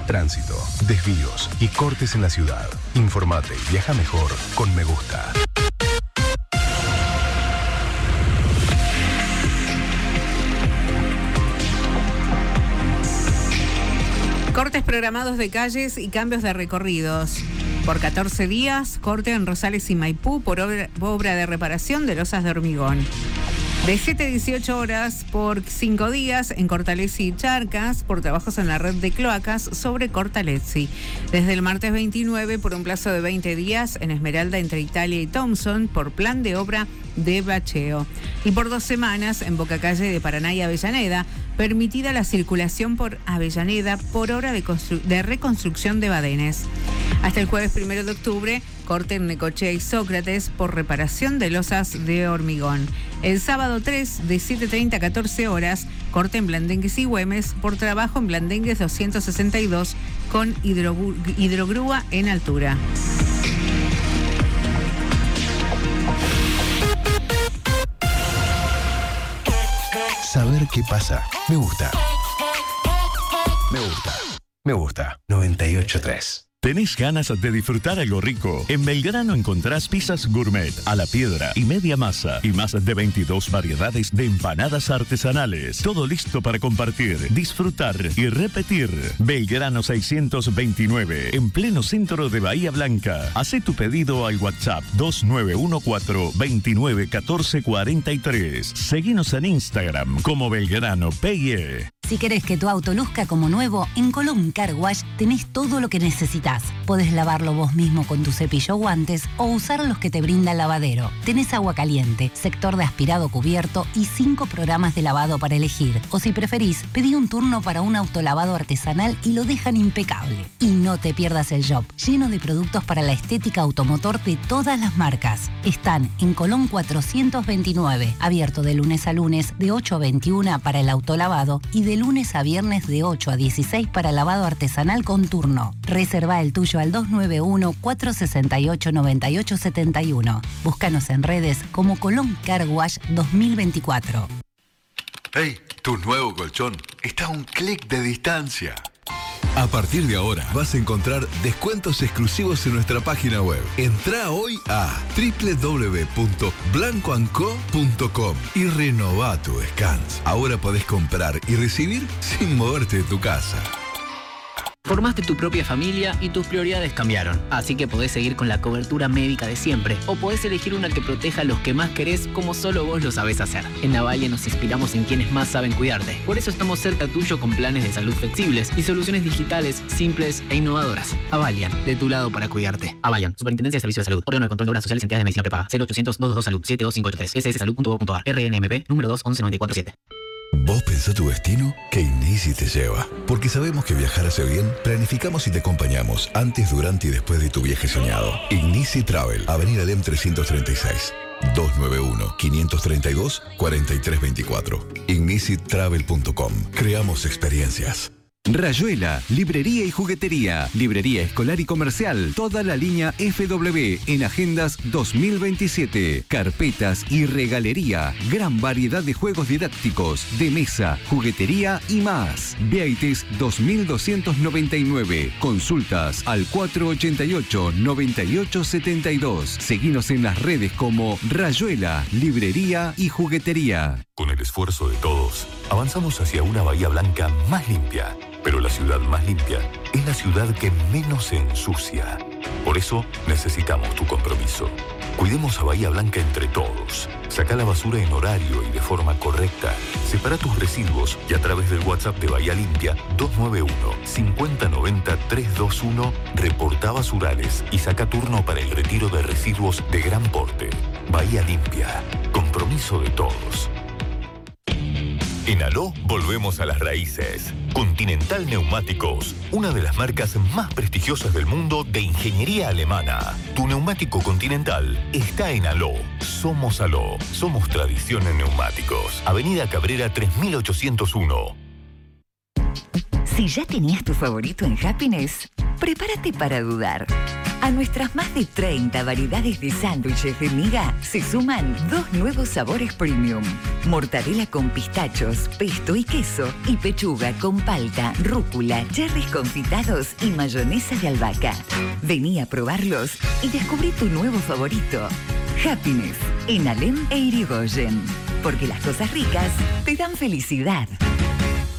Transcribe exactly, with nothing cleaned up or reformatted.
tránsito, desvíos y cortes en la ciudad. Informate y viaja mejor con Me Gusta. Cortes programados de calles y cambios de recorridos. Por catorce días, corte en Rosales y Maipú por obra, obra de reparación de losas de hormigón. De siete a dieciocho horas por cinco días en Cortalezzi y Charcas por trabajos en la red de cloacas sobre Cortalezzi. Desde el martes veintinueve por un plazo de veinte días en Esmeralda entre Italia y Thompson por plan de obra de bacheo. Y por dos semanas en Bocacalle de Paraná y Avellaneda, permitida la circulación por Avellaneda por obra de, constru- de reconstrucción de badenes. Hasta el jueves primero de octubre, corte en Necochea y Sócrates por reparación de losas de hormigón. El sábado tres, de siete treinta a catorce horas, corte en Blandengues y Güemes por trabajo en Blandengues doscientos sesenta y dos con hidrogu- hidrogrúa en altura. Saber qué pasa. Me gusta. Me gusta. Me gusta. noventa y ocho punto tres. ¿Tenés ganas de disfrutar algo rico? En Belgrano encontrás pizzas gourmet, a la piedra y media masa y más de veintidós variedades de empanadas artesanales. Todo listo para compartir, disfrutar y repetir. Belgrano seiscientos veintinueve, en pleno centro de Bahía Blanca. Hacé tu pedido al WhatsApp dos nueve uno cuatro, veintinueve, catorce, cuarenta y tres. Seguinos en Instagram como Belgrano P y E. Si querés que tu auto luzca como nuevo, en Colón Car Wash tenés todo lo que necesitas. Podés lavarlo vos mismo con tu cepillo o guantes o usar los que te brinda el lavadero. Tenés agua caliente, sector de aspirado cubierto y cinco programas de lavado para elegir. O si preferís, pedí un turno para un autolavado artesanal y lo dejan impecable. Y no te pierdas el shop, lleno de productos para la estética automotor de todas las marcas. Están en Colón cuatrocientos veintinueve, abierto de lunes a lunes de ocho a veintiuna para el autolavado y de lunes a viernes de ocho a dieciséis para lavado artesanal con turno. Reserva el tuyo al dos nueve uno, cuatro seis ocho, nueve ocho siete uno. Búscanos en redes como Colón Car Wash dos mil veinticuatro. ¡Hey! Tu nuevo colchón está a un clic de distancia. A partir de ahora vas a encontrar descuentos exclusivos en nuestra página web. Entrá hoy a doble u doble u doble u punto blanco and co punto com y renová tu Scans. Ahora podés comprar y recibir sin moverte de tu casa. Formaste tu propia familia y tus prioridades cambiaron, así que podés seguir con la cobertura médica de siempre o podés elegir una que proteja a los que más querés como solo vos lo sabés hacer. En Avalia nos inspiramos en quienes más saben cuidarte, por eso estamos cerca tuyo con planes de salud flexibles y soluciones digitales, simples e innovadoras. Avalian, de tu lado para cuidarte. Avalian, Superintendencia de Servicios de Salud, órgano de control de obras sociales y entidades de medicina prepaga, cero ochocientos, doscientos dos salud, siete dos cinco ocho tres, s s salud punto gov punto a r, R N M P, número dos once noventa y cuatro siete. ¿Vos pensás tu destino? Que Ignisi te lleva. Porque sabemos que viajar hace bien, planificamos y te acompañamos antes, durante y después de tu viaje soñado. Ignisi Travel, Avenida Lem trescientos treinta y seis. dos nueve uno, quinientos treinta y dos, cuarenta y tres veinticuatro. ignisi travel punto com. Creamos experiencias. Rayuela, librería y juguetería, librería escolar y comercial, toda la línea F W en Agendas dos mil veintisiete, carpetas y regalería, gran variedad de juegos didácticos, de mesa, juguetería y más. Beaites dos mil doscientos noventa y nueve, consultas al cuatro ochenta y ocho, noventa y ocho setenta y dos. Seguinos en las redes como Rayuela, librería y juguetería. Con el esfuerzo de todos, avanzamos hacia una Bahía Blanca más limpia. Pero la ciudad más limpia es la ciudad que menos se ensucia. Por eso necesitamos tu compromiso. Cuidemos a Bahía Blanca entre todos. Saca la basura en horario y de forma correcta. Separa tus residuos y a través del WhatsApp de Bahía Limpia dos nueve uno, cincuenta noventa, trescientos veintiuno reporta basurales y saca turno para el retiro de residuos de gran porte. Bahía Limpia. Compromiso de todos. En Aló volvemos a las raíces. Continental Neumáticos, una de las marcas más prestigiosas del mundo de ingeniería alemana. Tu neumático Continental está en Aló. Somos Aló. Somos tradición en neumáticos. Avenida Cabrera tres mil ochocientos uno. Si ya tenías tu favorito en Happiness, prepárate para dudar. A nuestras más de treinta variedades de sándwiches de miga se suman dos nuevos sabores premium. Mortadela con pistachos, pesto y queso y pechuga con palta, rúcula, cherries confitados y mayonesa de albahaca. Vení a probarlos y descubrí tu nuevo favorito. Happiness, en Alem e Irigoyen. Porque las cosas ricas te dan felicidad.